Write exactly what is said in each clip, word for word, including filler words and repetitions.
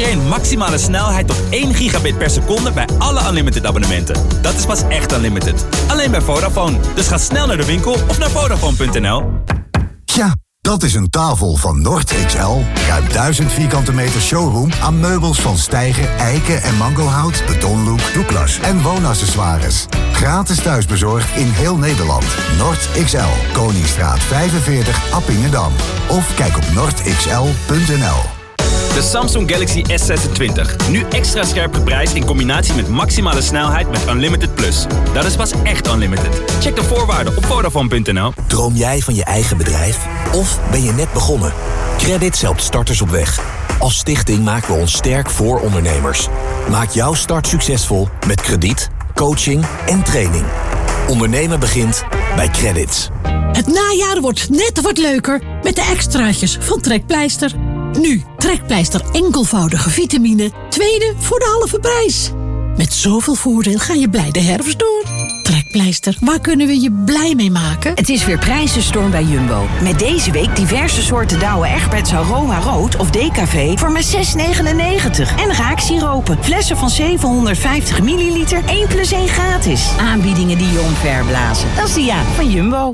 een maximale snelheid tot één gigabit per seconde bij alle Unlimited abonnementen. Dat is pas echt Unlimited. Alleen bij Vodafone. Dus ga snel naar de winkel of naar Vodafone punt n l. Ja, dat is een tafel van Nord X L. Ruim duizend vierkante meter showroom aan meubels van stijger, eiken en mangohout, betonlook, Douglas en woonaccessoires. Gratis thuisbezorgd in heel Nederland. Nord X L, Koningsstraat vijfenveertig, Appingedam. Of kijk op noord x l punt n l. De Samsung Galaxy S zesentwintig. Nu extra scherp geprijsd in combinatie met maximale snelheid met Unlimited Plus. Dat is pas echt Unlimited. Check de voorwaarden op Vodafone punt n l. Droom jij van je eigen bedrijf? Of ben je net begonnen? Credits helpt starters op weg. Als stichting maken we ons sterk voor ondernemers. Maak jouw start succesvol met krediet, coaching en training. Ondernemen begint bij Credits. Het najaar wordt net wat leuker met de extraatjes van Trekpleister. Nu, Trekpleister enkelvoudige vitamine, tweede voor de halve prijs. Met zoveel voordeel ga je blij de herfst door. Trekpleister, waar kunnen we je blij mee maken? Het is weer prijzenstorm bij Jumbo. Met deze week diverse soorten Douwe Egberts Aroma Rood of D K V voor maar zes negenennegentig. En raak-siropen, flessen van zevenhonderdvijftig milliliter, één plus één gratis. Aanbiedingen die je omverblazen. Dat is de ja van Jumbo.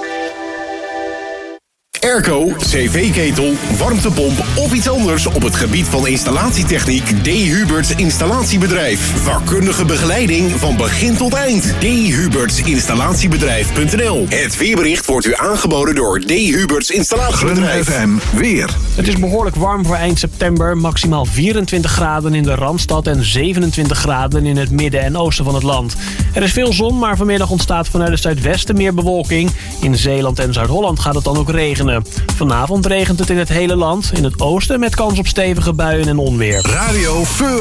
Airco, cv-ketel, warmtepomp of iets anders op het gebied van installatietechniek. D. Huberts Installatiebedrijf. Vakkundige begeleiding van begin tot eind. D. Huberts Installatiebedrijf punt n l. Het weerbericht wordt u aangeboden door D. Huberts Installatiebedrijf. F M weer. Het is behoorlijk warm voor eind september. Maximaal vierentwintig graden in de Randstad en zevenentwintig graden in het midden en oosten van het land. Er is veel zon, maar vanmiddag ontstaat vanuit het zuidwesten meer bewolking. In Zeeland en Zuid-Holland gaat het dan ook regenen. Vanavond regent het in het hele land. In het oosten met kans op stevige buien en onweer. Radio Feur.